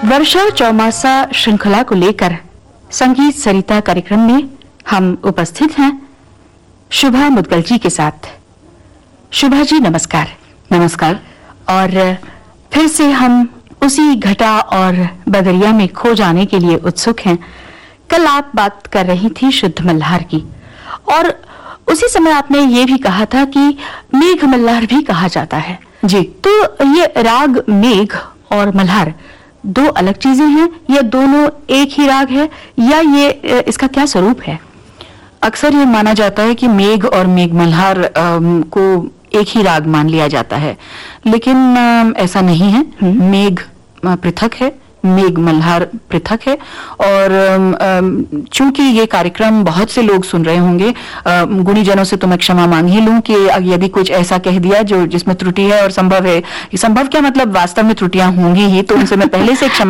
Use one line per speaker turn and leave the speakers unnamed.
वर्षा चौमासा श्रृंखला को लेकर संगीत सरिता कार्यक्रम में हम उपस्थित हैं शुभा मुदगल जी के साथ। शुभा जी नमस्कार।
नमस्कार।
और फिर से हम उसी घटा और बदरिया में खो जाने के लिए उत्सुक हैं। कल आप बात कर रही थी शुद्ध मल्हार की, और उसी समय आपने ये भी कहा था कि मेघ मल्हार भी कहा जाता है।
जी।
तो ये राग मेघ और मल्हार दो अलग चीजें हैं या दोनों एक ही राग है, या ये इसका क्या स्वरूप है?
अक्सर ये माना जाता है कि मेघ और मेघ मल्हार को एक ही राग मान लिया जाता है, लेकिन ऐसा नहीं है। मेघ पृथक है, मेघ मल्हार पृथक है। और चूंकि ये कार्यक्रम बहुत से लोग सुन रहे होंगे, गुणीजनों से तो मैं क्षमा मांग ही लूं कि यदि कुछ ऐसा कह दिया जो जिसमें त्रुटि है, और संभव है, संभव क्या मतलब वास्तव में त्रुटियां होंगी ही, तो उनसे मैं पहले से क्षमा